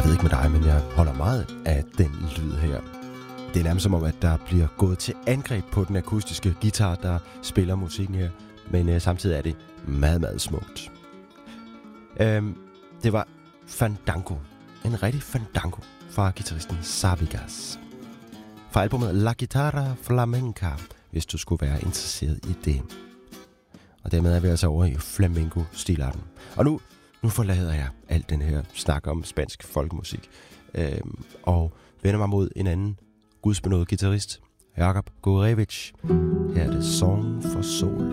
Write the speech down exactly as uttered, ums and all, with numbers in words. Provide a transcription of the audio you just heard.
ved ikke med dig, men jeg holder meget af den lyd her. Det er nærmest som om, at der bliver gået til angreb på den akustiske guitar, der spiller musikken her. Men øh, samtidig er det meget, meget smukt. Øhm, det var Fandango. En rigtig fandango fra guitaristen Sarvigas. Fra albumet La Guitarra Flamenca, hvis du skulle være interesseret i det. Og dermed er vi altså over i flamenco-stilarten. Og nu, nu forlader jeg alt den her snak om spansk folkemusik. Øhm, og vender mig mod en anden gudsbenådet guitarist, Jakub Gurevich. Her er det Song for Sol.